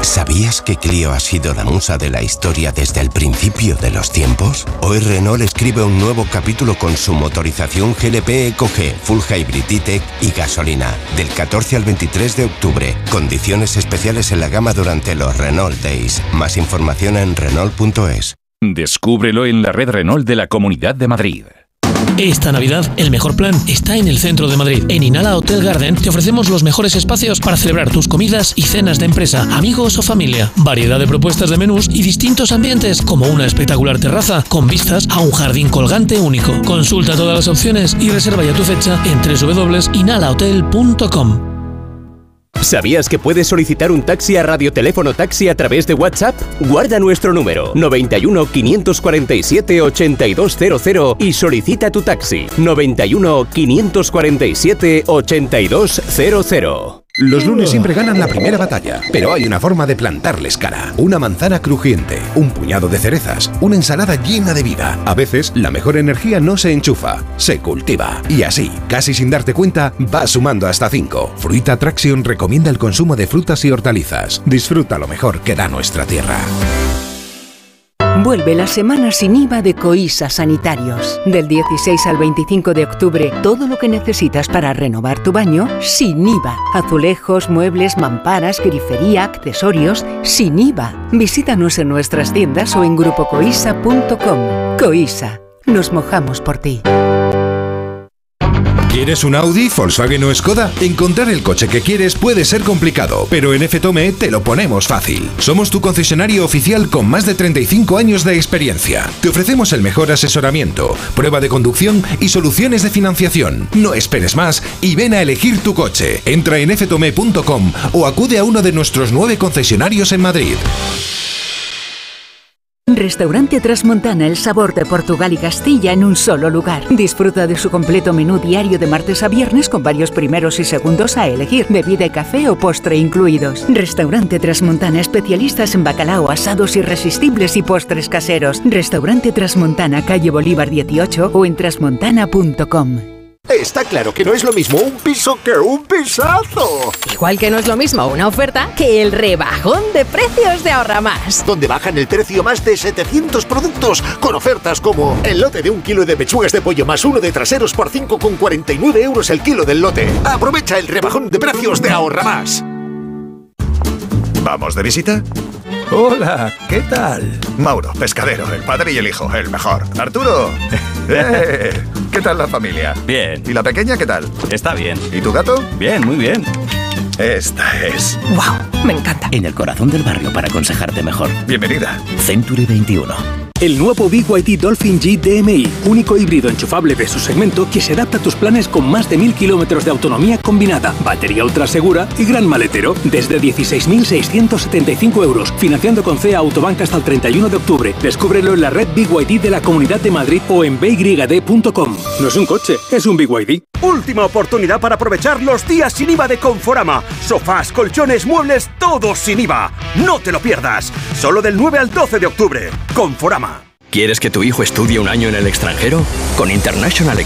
¿Sabías que Clio ha sido la musa de la historia desde el principio de los tiempos? Hoy Renault escribe un nuevo capítulo con su motorización GLP EcoG, Full Hybrid E-Tech y gasolina. Del 14 al 23 de octubre. Condiciones especiales en la gama durante los Renault Days. Más información en Renault.es. Descúbrelo en la red Renault de la Comunidad de Madrid. Esta Navidad, el mejor plan está en el centro de Madrid. En Inala Hotel Garden te ofrecemos los mejores espacios para celebrar tus comidas y cenas de empresa, amigos o familia. Variedad de propuestas de menús y distintos ambientes, como una espectacular terraza con vistas a un jardín colgante único. Consulta todas las opciones y reserva ya tu fecha en www.inalahotel.com. ¿Sabías que puedes solicitar un taxi a Radioteléfono Taxi a través de WhatsApp? Guarda nuestro número 91 547 8200 y solicita tu taxi 91 547 8200. Los lunes siempre ganan la primera batalla, pero hay una forma de plantarles cara. Una manzana crujiente, un puñado de cerezas, una ensalada llena de vida. A veces, la mejor energía no se enchufa, se cultiva. Y así, casi sin darte cuenta, vas sumando hasta 5. Fruit Attraction recomienda el consumo de frutas y hortalizas. Disfruta lo mejor que da nuestra tierra. Vuelve la semana sin IVA de Coisa Sanitarios. Del 16 al 25 de octubre, todo lo que necesitas para renovar tu baño, sin IVA. Azulejos, muebles, mamparas, grifería, accesorios, sin IVA. Visítanos en nuestras tiendas o en grupocoisa.com. Coisa, nos mojamos por ti. ¿Quieres un Audi, Volkswagen o Skoda? Encontrar el coche que quieres puede ser complicado, pero en FTOME te lo ponemos fácil. Somos tu concesionario oficial con más de 35 años de experiencia. Te ofrecemos el mejor asesoramiento, prueba de conducción y soluciones de financiación. No esperes más y ven a elegir tu coche. Entra en ftome.com o acude a uno de nuestros 9 concesionarios en Madrid. Restaurante Trasmontana, el sabor de Portugal y Castilla en un solo lugar. Disfruta de su completo menú diario de martes a viernes con varios primeros y segundos a elegir, bebida, café o postre incluidos. Restaurante Trasmontana, especialistas en bacalao, asados irresistibles y postres caseros. Restaurante Trasmontana, calle Bolívar 18 o en trasmontana.com. Está claro que no es lo mismo un piso que un pisazo. Igual que no es lo mismo una oferta que el rebajón de precios de Ahorra Más. Donde bajan el precio más de 700 productos con ofertas como el lote de 1 kilo de pechugas de pollo más 1 de traseros por 5,49 euros el kilo del lote. Aprovecha el rebajón de precios de Ahorra Más. ¿Vamos de visita? Hola, ¿qué tal? Mauro, pescadero, el padre y el hijo, el mejor. Arturo, ¿qué tal la familia? Bien. ¿Y la pequeña qué tal? Está bien. ¿Y tu gato? Bien, muy bien. Esta es... ¡Wow! Me encanta. En el corazón del barrio para aconsejarte mejor. Bienvenida. Century 21. El nuevo BYD Dolphin G DMI, único híbrido enchufable de su segmento que se adapta a tus planes con más de 1000 kilómetros de autonomía combinada, batería ultra segura y gran maletero, desde 16.675 euros, financiando con CEA Autobank hasta el 31 de octubre. Descúbrelo en la red BYD de la Comunidad de Madrid o en byd.com. No es un coche, es un BYD. Última oportunidad para aprovechar los días sin IVA de Conforama. Sofás, colchones, muebles, todos sin IVA. No te lo pierdas. Solo del 9 al 12 de octubre. Conforama. ¿Quieres que tu hijo estudie un año en el extranjero? Con International